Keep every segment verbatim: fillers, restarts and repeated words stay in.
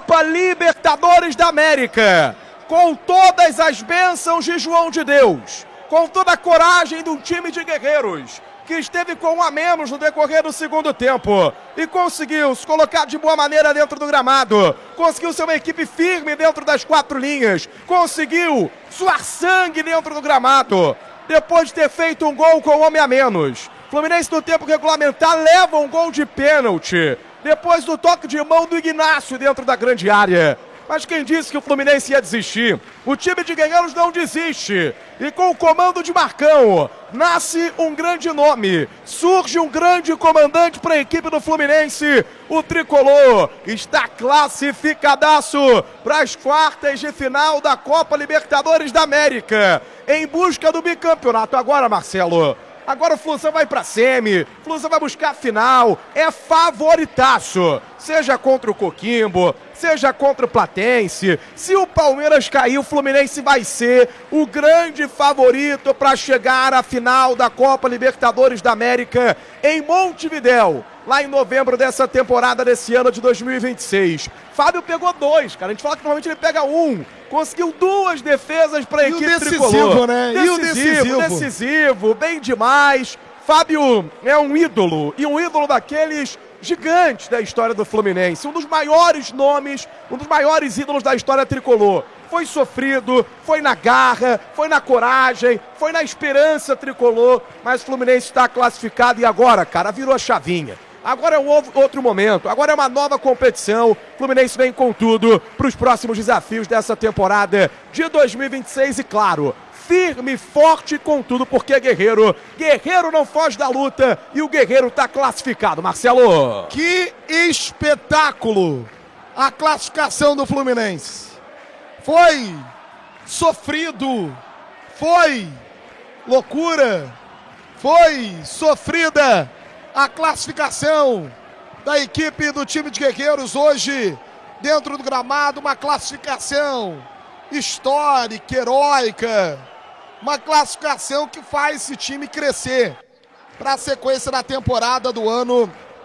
Copa Libertadores da América, com todas as bênçãos de João de Deus, com toda a coragem de um time de guerreiros, que esteve com um a menos no decorrer do segundo tempo e conseguiu se colocar de boa maneira dentro do gramado, conseguiu ser uma equipe firme dentro das quatro linhas, conseguiu suar sangue dentro do gramado, depois de ter feito um gol com um homem a menos. Fluminense no tempo regulamentar leva um gol de pênalti, depois do toque de mão do Ignacio dentro da grande área. Mas quem disse que o Fluminense ia desistir? O time de guerreiros não desiste. E com o comando de Marcão, nasce um grande nome. Surge um grande comandante para a equipe do Fluminense. O Tricolor está classificadaço para as quartas de final da Copa Libertadores da América, em busca do bicampeonato. Agora, Marcelo, agora o Flusão vai pra semi, o Flusão vai buscar a final, é favoritaço, seja contra o Coquimbo, seja contra o Platense. Se o Palmeiras cair, o Fluminense vai ser o grande favorito para chegar à final da Copa Libertadores da América em Montevidéu, lá em novembro dessa temporada desse ano de dois mil e vinte e seis. Fábio pegou dois, cara, a gente fala que normalmente ele pega um, conseguiu duas defesas para a equipe decisivo, tricolor. Né? Decisivo, e o decisivo, decisivo, bem demais. Fábio é um ídolo, e um ídolo daqueles gigantes da história do Fluminense, um dos maiores nomes, um dos maiores ídolos da história tricolor. Foi sofrido, foi na garra, foi na coragem, foi na esperança tricolor, mas o Fluminense está classificado e agora, cara, virou a chavinha. Agora é um outro momento, agora é uma nova competição. O Fluminense vem com tudo para os próximos desafios dessa temporada de dois mil e vinte e seis e, claro, firme, forte com tudo, porque Guerreiro, Guerreiro não foge da luta e o Guerreiro está classificado, Marcelo. Que espetáculo a classificação do Fluminense. Foi sofrido, foi loucura, foi sofrida a classificação da equipe do time de Guerreiros hoje dentro do gramado, uma classificação histórica, heróica, uma classificação que faz esse time crescer para a sequência da temporada do ano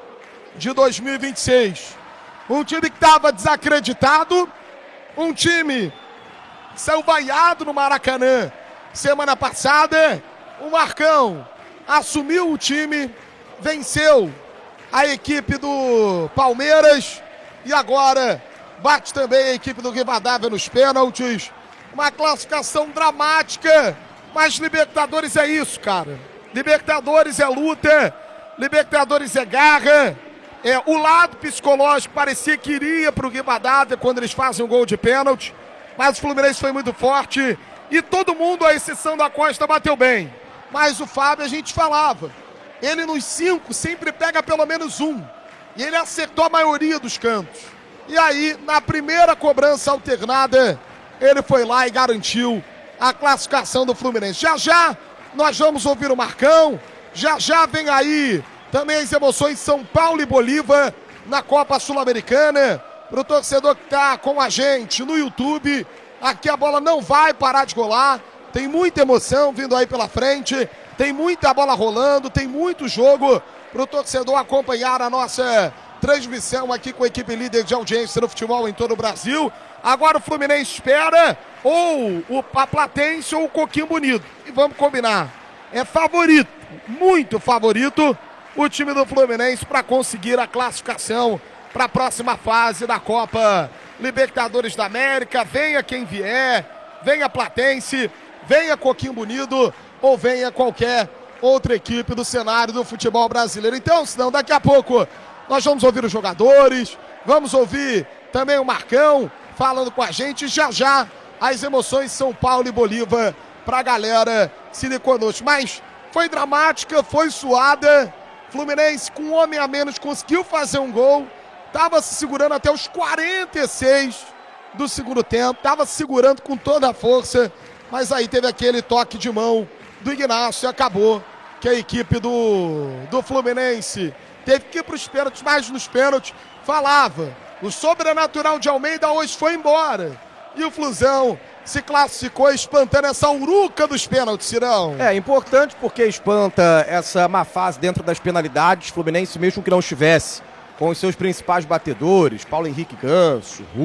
de dois mil e vinte e seis. Um time que estava desacreditado, um time que saiu vaiado no Maracanã semana passada. O Marcão assumiu o time, venceu a equipe do Palmeiras e agora bate também a equipe do Rivadavia nos pênaltis. Uma classificação dramática, mas Libertadores é isso, cara. Libertadores é luta, Libertadores é garra. É, o lado psicológico parecia que iria para o Rivadavia quando eles fazem um gol de pênalti, mas o Fluminense foi muito forte e todo mundo, à exceção da Costa, bateu bem. Mas o Fábio, a gente falava, ele nos cinco sempre pega pelo menos um. E ele acertou a maioria dos cantos. E aí, na primeira cobrança alternada, ele foi lá e garantiu a classificação do Fluminense. Já já nós vamos ouvir o Marcão. Já já vem aí também as emoções de São Paulo e Bolívar na Copa Sul-Americana. Para o torcedor que está com a gente no YouTube, aqui a bola não vai parar de rolar. Tem muita emoção vindo aí pela frente. Tem muita bola rolando, tem muito jogo para o torcedor acompanhar a nossa transmissão aqui com a equipe líder de audiência no futebol em todo o Brasil. Agora o Fluminense espera ou o Platense ou o Coquimbo Unido. E vamos combinar, é favorito, muito favorito, o time do Fluminense para conseguir a classificação para a próxima fase da Copa Libertadores da América. Venha quem vier, venha Platense, venha Coquimbo Unido ou venha qualquer outra equipe do cenário do futebol brasileiro. Então, senão, daqui a pouco nós vamos ouvir os jogadores, vamos ouvir também o Marcão falando com a gente. Já já as emoções de São Paulo e Bolívar para a galera se ligar conosco. Mas foi dramática, foi suada. Fluminense com um homem a menos conseguiu fazer um gol. Estava se segurando até os quarenta e seis do segundo tempo. Estava se segurando com toda a força. Mas aí teve aquele toque de mão do Ignacio e acabou que a equipe do, do Fluminense teve que ir para os pênaltis, mas nos pênaltis falava. O sobrenatural de Almeida hoje foi embora. E o Flusão se classificou espantando essa uruca dos pênaltis, Cirão. É importante porque espanta essa má fase dentro das penalidades. Fluminense, mesmo que não estivesse com os seus principais batedores, Paulo Henrique Ganso,